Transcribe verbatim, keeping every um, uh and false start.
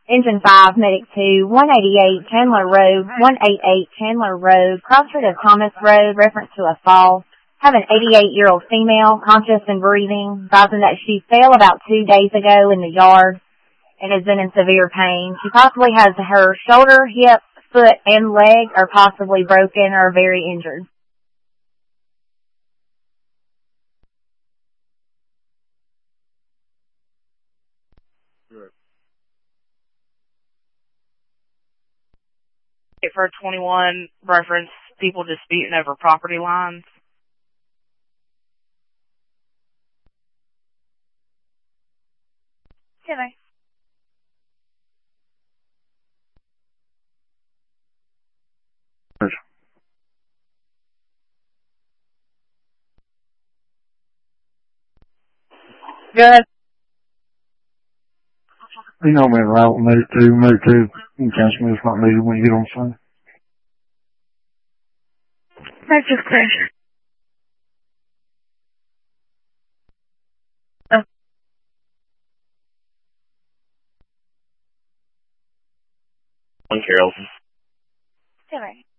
Engine five, Medic two, one eighty-eight Chandler Road, one eighty-eight Chandler Road, crossroad of Thomas Road, reference to a fall. Have an eighty-eight-year-old female, conscious and breathing, advising that she fell about two days ago in the yard and has been in severe pain. She possibly has her shoulder, hip, foot, and leg are possibly broken or very injured. For twenty-one, reference people disputing over property lines. Hello. Good. You know me, right? Medic two, Medic two. You can cancel me. It's not needed when you get on the phone. That's just clear. Oh. One Carol. Hello.